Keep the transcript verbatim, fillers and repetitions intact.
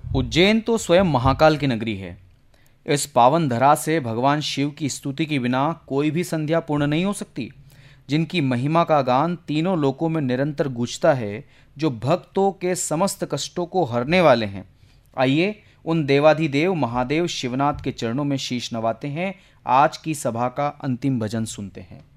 उज्जैन तो स्वयं महाकाल की नगरी है। इस पावन धरा से भगवान शिव की स्तुति के बिना कोई भी संध्या पूर्ण नहीं हो सकती, जिनकी महिमा का गान तीनों लोकों में निरंतर गूंजता है, जो भक्तों के समस्त कष्टों को हरने वाले हैं। आइए उन देवाधिदेव महादेव शिवनाथ के चरणों में शीश नवाते हैं। आज की सभा का अंतिम भजन सुनते हैं।